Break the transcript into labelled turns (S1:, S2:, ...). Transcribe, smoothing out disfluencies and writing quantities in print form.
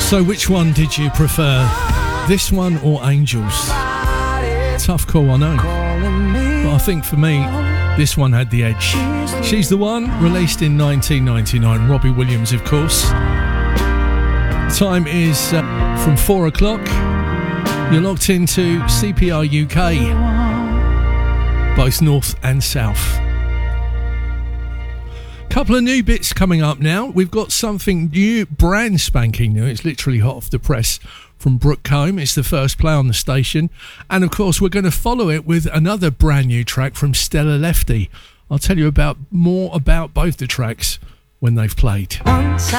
S1: So which one did you prefer? This one or Angels? Tough call, I know. But I think for me, this one had the edge. She's the One, released in 1999. Robbie Williams, of course. Time is from 4 o'clock. You're locked into CPR UK, both north and south. Couple of new bits coming up now. We've got something new, brand spanking new. It's literally hot off the press from Brooke Combe. It's the first play on the station. And of course, we're going to follow it with another brand new track from Stella Lefty. I'll tell you more about both the tracks when they've played.
S2: Once